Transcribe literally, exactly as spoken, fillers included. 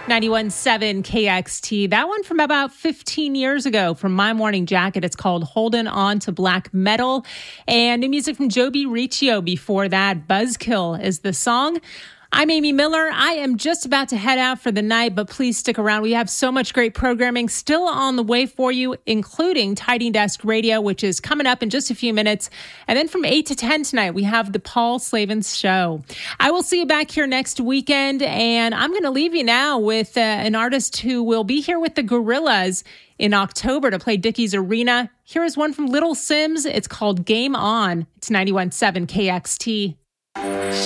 ninety-one point seven K X T. That one from about fifteen years ago from My Morning Jacket. It's called Holding On to Black Metal. And new music from Joby Riccio before that. Buzzkill is the song. I'm Amy Miller. I am just about to head out for the night, but please stick around. We have so much great programming still on the way for you, including Tidy Desk Radio, which is coming up in just a few minutes. And then from eight to ten tonight, we have the Paul Slavens Show. I will see you back here next weekend, and I'm going to leave you now with uh, an artist who will be here with the Gorillaz in October to play Dickies Arena. Here is one from Little Sims. It's called Game On. It's ninety-one point seven K X T.